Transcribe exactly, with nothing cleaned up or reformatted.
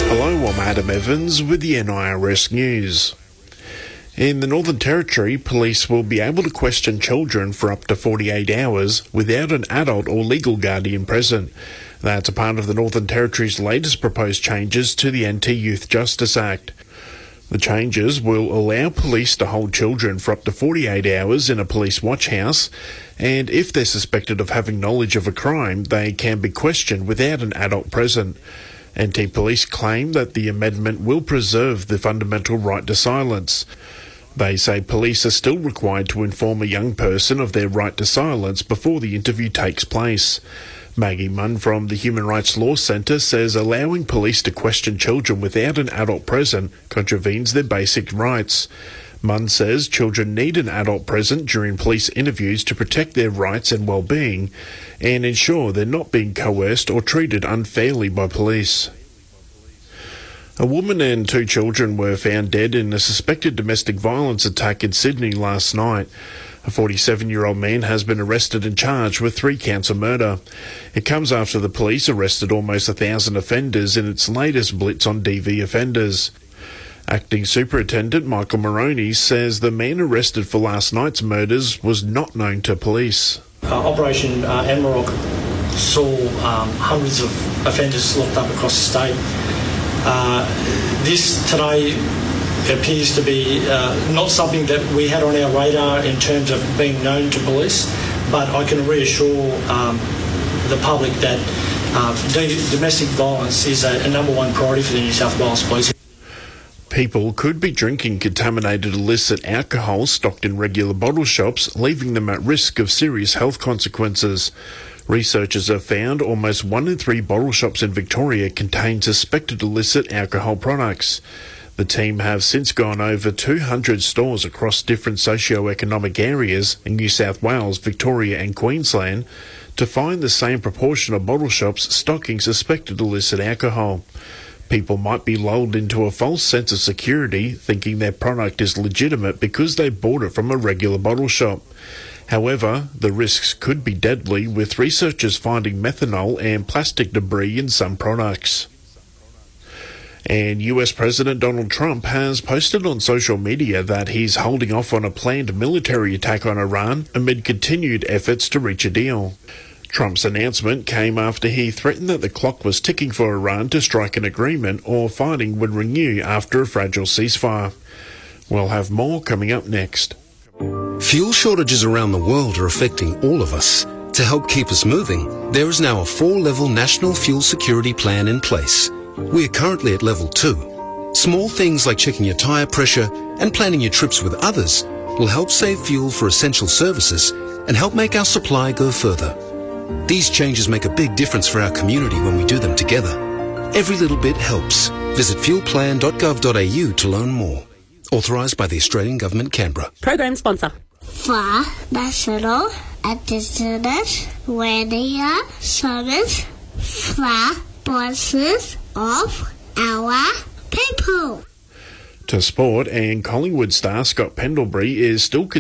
Hello, I'm Adam Evans with the N I R S News. In the Northern Territory, police will be able to question children for up to forty-eight hours without an adult or legal guardian present. That's a part of the Northern Territory's latest proposed changes to the Anti-Youth Justice Act. The changes will allow police to hold children for up to forty-eight hours in a police watch house, and if they're suspected of having knowledge of a crime, they can be questioned without an adult present. Anti-Police claim that the amendment will preserve the fundamental right to silence. They say police are still required to inform a young person of their right to silence before the interview takes place. Maggie Munn from the Human Rights Law Centre says allowing police to question children without an adult present contravenes their basic rights. Munn says children need an adult present during police interviews to protect their rights and well-being and ensure they're not being coerced or treated unfairly by police. A woman and two children were found dead in a suspected domestic violence attack in Sydney last night. A forty-seven-year-old man has been arrested and charged with three counts of murder. It comes after the police arrested almost a thousand offenders in its latest blitz on D V offenders. Acting Superintendent Michael Moroney says the man arrested for last night's murders was not known to police. Uh, Operation uh, Amarok saw um, hundreds of offenders locked up across the state. Uh, this today appears to be uh, not something that we had on our radar in terms of being known to police, but I can reassure um, the public that uh, domestic violence is a, a number one priority for the New South Wales Police. People could be drinking contaminated illicit alcohol stocked in regular bottle shops, leaving them at risk of serious health consequences. Researchers have found almost one in three bottle shops in Victoria contain suspected illicit alcohol products. The team have since gone over two hundred stores across different socio-economic areas in New South Wales, Victoria and Queensland to find the same proportion of bottle shops stocking suspected illicit alcohol. People might be lulled into a false sense of security, thinking their product is legitimate because they bought it from a regular bottle shop. However, the risks could be deadly, with researchers finding methanol and plastic debris in some products. And U S President Donald Trump has posted on social media that he's holding off on a planned military attack on Iran amid continued efforts to reach a deal. Trump's announcement came after he threatened that the clock was ticking for Iran to strike an agreement or fighting would renew after a fragile ceasefire. We'll have more coming up next. Fuel shortages around the world are affecting all of us. To help keep us moving, there is now a four-level national fuel security plan in place. We are currently at level two. Small things like checking your tyre pressure and planning your trips with others will help save fuel for essential services and help make our supply go further. These changes make a big difference for our community when we do them together. Every little bit helps. Visit fuel plan dot gov dot a u to learn more. Authorised by the Australian Government, Canberra. Program sponsor. For National Indigenous Radio Service for voices of our people. To sport, and Collingwood star Scott Pendlebury is still